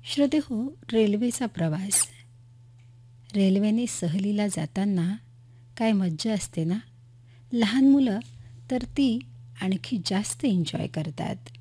श्रोतेहो, रेल्वेचा प्रवास. रेल्वेने सहलीला जाताना काय मज्जा असते ना. लहान मुलं तर ती आणखी जास्त एन्जॉय करतात.